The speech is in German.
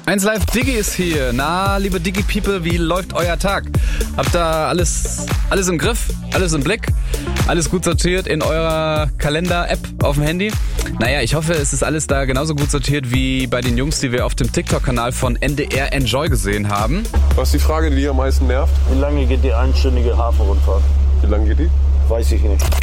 1Live Diggi ist hier. Na, liebe Diggi-People, wie läuft euer Tag? Habt ihr alles im Griff? Alles im Blick? Alles gut sortiert in eurer Kalender-App auf dem Handy? Naja, ich hoffe, es ist alles da genauso gut sortiert wie bei den Jungs, die wir auf dem TikTok-Kanal von NDR Enjoy gesehen haben. Was ist die Frage, die dich am meisten nervt? Wie lange geht die einstündige Hafenrundfahrt? Wie lange geht die? Weiß ich nicht.